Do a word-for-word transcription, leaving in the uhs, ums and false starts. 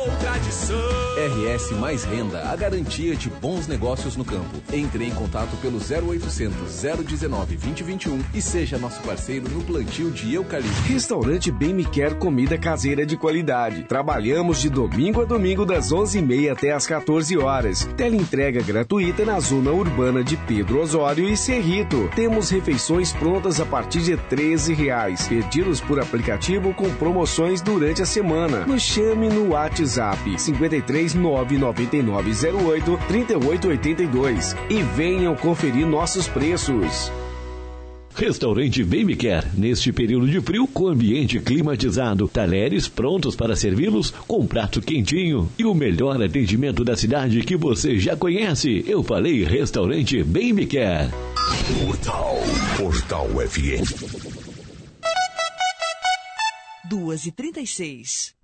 tradição. R S Mais Renda, a garantia de bons negócios no campo. Entre em contato pelo zero oitocentos, zero dezenove, vinte, vinte e um e seja nosso parceiro no plantio de eucalipto. Restaurante Bem Me Quer Comida Caseira de Qualidade. Trabalhamos de domingo a domingo das onze e meia até as quatorze horas. Teleentrega gratuita na zona urbana de Pedro Osório e Cerrito. Temos refeições prontas a partir de treze reais. Pedidos por aplicativo com promoções durante a semana. Nos chame no WhatsApp cinco três nove nove nove zero oito três oito oito dois e venham conferir nossos preços. Restaurante Bem Me Quer, neste período de frio, com ambiente climatizado, talheres prontos para servi-los, com prato quentinho e o melhor atendimento da cidade que você já conhece. Eu falei Restaurante Bem Me Quer. Portal, Portal F M. duas e trinta e seis.